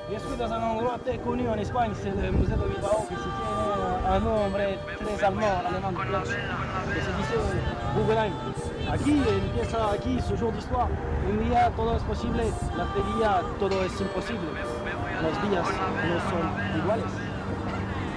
Je suis dans un endroit très connu en Espagne, c'est le musée de Bilbao, qui se tient un nombre très allemand de pièces, que se dice Guggenheim. Aquí, empieza aquí su jour d'histoire. Un día todo es posible, la día todo es imposible. Los días no son iguales.